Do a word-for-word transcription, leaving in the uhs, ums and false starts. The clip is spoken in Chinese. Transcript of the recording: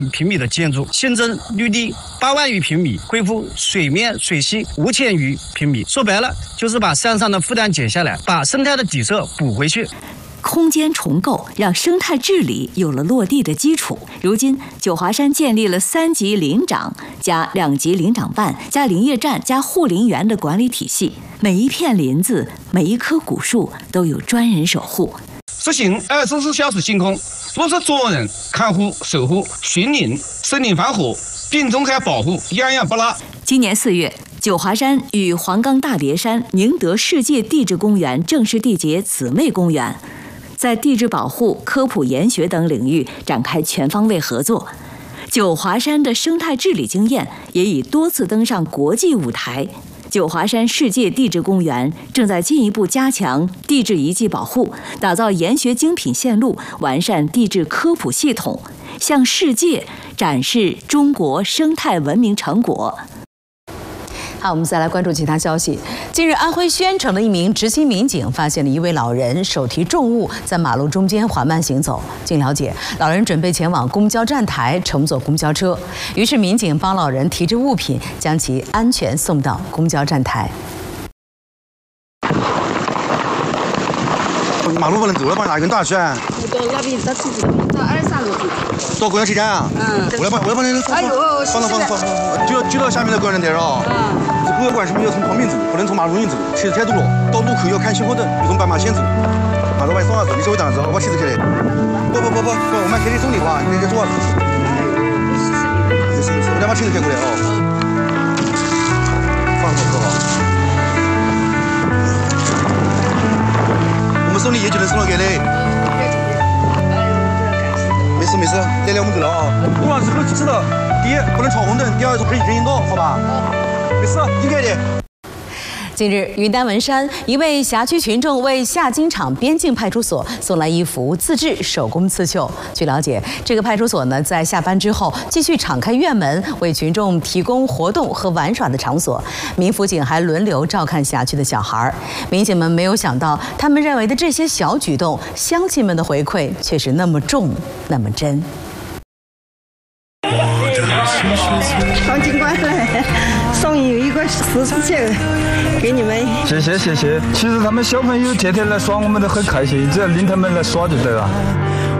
平米的建筑，新增绿地八万余平米，恢复水面水系五千余平米。说白了，就是把山上的负担减下来，把生态的底色补回去。 空间重构让生态治理有了落地的基础。如今，九华山建立了三级林长加两级林长办加林业站加护林员的管理体系，每一片林子、每一棵古树都有专人守护。 实行二十四小时清空，落实专人看护、守护、巡林、森林防火、病虫害保护，样样不落。 今年四月，九华山与黄冈大别山宁德世界地质公园正式缔结姊妹公园，在地质保护、科普研学等领域展开全方位合作。九华山的生态治理经验也已多次登上国际舞台。九华山世界地质公园正在进一步加强地质遗迹保护，打造研学精品线路，完善地质科普系统，向世界展示中国生态文明成果。 好，我们再来关注其他消息。近日，安徽宣城的一名执勤民警发现了一位老人手提重物在马路中间缓慢行走。经了解，老人准备前往公交站台乘坐公交车，于是民警帮老人提着物品，将其安全送到公交站台。 马路不能走了，帮哪根大去啊？ 到那边到自己到二三路。 到公交车站啊？嗯。我来帮，我来帮你。哎呦，放到放到放到，就要就到下面的观众台啊。嗯。不管什么要从旁边走，不能从马路上走，车子太多了。到路口要看前后灯，要从斑马线走。马路外送啊走，你稍微等着，我把车子开来。不不不不不，我们开的送你话，你别说。没事没事，我再把车子开过来啊。放好放好。我们送你也就能送到这里。没事没事，来来我们走了啊。路上是不是知道？第一不能闯红灯，第二是人行道，好吧？没事，应该的。 近日，云南文山一位辖区群众为下金场边境派出所送来一幅自制手工刺绣。据了解，这个派出所呢，在下班之后继续敞开院门，为群众提供活动和玩耍的场所。民辅警还轮流照看辖区的小孩。民警们没有想到，他们认为的这些小举动，乡亲们的回馈却是那么重，那么真。 黄警官来送一个十字绣给你们， 谢谢谢谢。其实他们小朋友天天来耍，我们都很开心，只要领他们来耍就对了。